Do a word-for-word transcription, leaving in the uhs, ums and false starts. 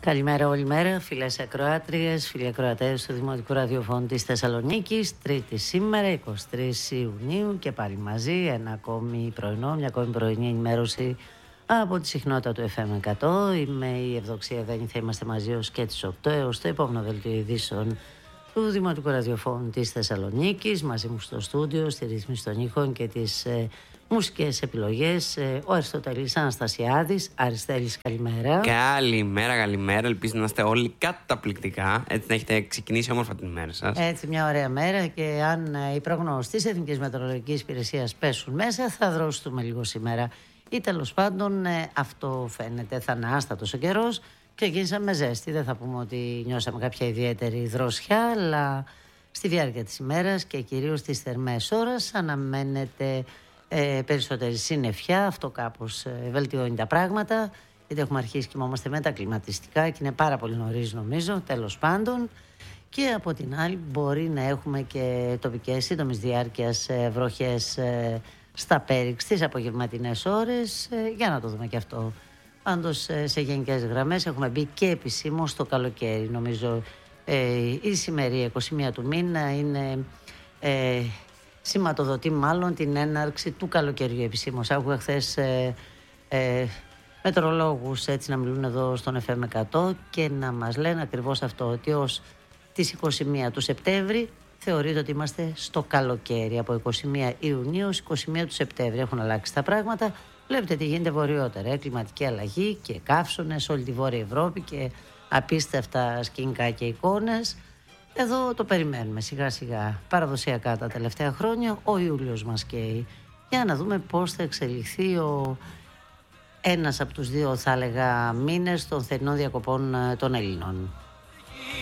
Καλημέρα όλη μέρα, φίλες ακροάτριες, φίλοι ακροατές του Δημοτικού Ραδιοφώνου της Θεσσαλονίκης. Τρίτη σήμερα, εικοστή τρίτη Ιουνίου, και πάλι μαζί ένα ακόμη πρωινό, μια ακόμη πρωινή ενημέρωση από τη συχνότητα του εφ εμ εκατό. Είμαι η Ευδοξία Δένη, θα είμαστε μαζί ως και τις οκτώ έως το επόμενο δελτίο ειδήσεων του Δημοτικού Ραδιοφώνου της Θεσσαλονίκης. Μαζί μου στο στούντιο, στη ρύθμιση των ήχων και τις ε, μουσικές επιλογές, ε, ο Αριστοτέλης Αναστασιάδης. Αριστέλης, καλημέρα. Καλημέρα, καλημέρα. Ελπίζω να είστε όλοι καταπληκτικά. Έτσι να έχετε ξεκινήσει όμορφα την ημέρα σας. Έτσι, μια ωραία μέρα, και αν ε, οι προγνώσεις της Εθνικής Μετεωρολογικής Υπηρεσίας πέσουν μέσα, θα δρόσουμε λίγο σήμερα. Ή τέλος πάντων, ε, αυτό φαίνεται, θα είναι άστατος ο καιρός. Ξεκίνησαμε με ζέστη, δεν θα πούμε ότι νιώσαμε κάποια ιδιαίτερη δροσιά, αλλά στη διάρκεια της ημέρας και κυρίως στις θερμές ώρες αναμένεται ε, περισσότερη συννεφιά. Αυτό κάπως ε, βελτιώνει τα πράγματα, γιατί έχουμε αρχίσει κοιμόμαστε με τα κλιματιστικά και είναι πάρα πολύ νωρίς, νομίζω, τέλος πάντων. Και από την άλλη μπορεί να έχουμε και τοπικές σύντομης διάρκειας ε, βροχές ε, στα Πέριξ τις απογευματινές ώρες, ε, για να το δούμε και αυτό. Πάντως σε γενικές γραμμές έχουμε μπει και επισήμως στο καλοκαίρι. Νομίζω ε, η σημερινή εικοστή πρώτη του μήνα είναι ε, σηματοδοτεί μάλλον την έναρξη του καλοκαιριού επισήμως. Άκουγα χθες ε, ε, μετεωρολόγους έτσι να μιλούν εδώ στον εφ εμ εκατό και να μας λένε ακριβώς αυτό, ότι ως τις εικοστή πρώτη του Σεπτέμβρη θεωρείται ότι είμαστε στο καλοκαίρι. Από εικοστή πρώτη Ιουνίου ως εικοστή πρώτη του Σεπτέμβρη έχουν αλλάξει τα πράγματα. Βλέπετε τι γίνεται βορειότερα, ε, κλιματική αλλαγή και καύσωνες σε όλη τη Βόρεια Ευρώπη και απίστευτα σκηνικά και εικόνες. Εδώ το περιμένουμε σιγά σιγά. Παραδοσιακά τα τελευταία χρόνια ο Ιούλιος μας καίει. Για να δούμε πώς θα εξελιχθεί ο ένας από τους δύο, θα έλεγα, μήνες των θερινών διακοπών των Ελλήνων.